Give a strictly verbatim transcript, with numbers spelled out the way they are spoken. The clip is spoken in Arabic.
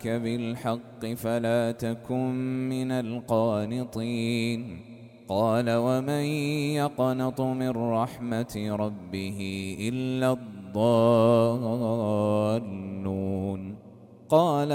بالحق فلا تكن من القانطين. قال ومن يقنط من رحمة ربه إلا الضالون. قال